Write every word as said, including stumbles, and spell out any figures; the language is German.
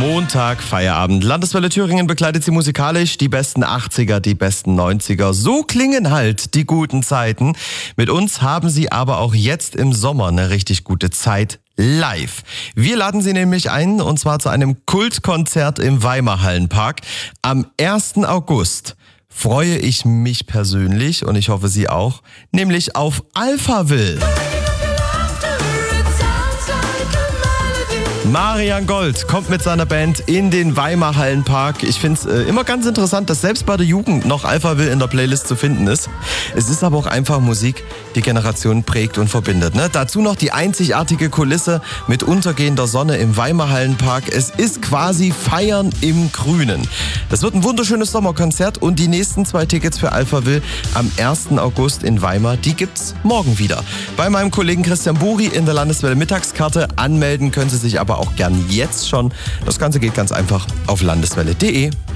Montag, Feierabend. Landeswelle Thüringen begleitet Sie musikalisch. Die besten achtziger, die besten neunziger. So klingen halt die guten Zeiten. Mit uns haben Sie aber auch jetzt im Sommer eine richtig gute Zeit. Live. Wir laden Sie nämlich ein, und zwar zu einem Kultkonzert im Weimar Hallenpark. Am ersten August freue ich mich persönlich, und ich hoffe Sie auch, nämlich auf Alphaville. Marian Gold kommt mit seiner Band in den Weimar Hallenpark. Ich finde es äh, immer ganz interessant, dass selbst bei der Jugend noch Alphaville in der Playlist zu finden ist. Es ist aber auch einfach Musik, die Generationen prägt und verbindet. Ne? Dazu noch die einzigartige Kulisse mit untergehender Sonne im Weimar Hallenpark. Es ist quasi Feiern im Grünen. Das wird ein wunderschönes Sommerkonzert, und die nächsten zwei Tickets für Alphaville am ersten August in Weimar, die gibt's morgen wieder. Bei meinem Kollegen Christian Buri in der Landeswelle Mittagskarte. Anmelden können Sie sich aber auch gern jetzt schon. Das Ganze geht ganz einfach auf landeswelle punkt de.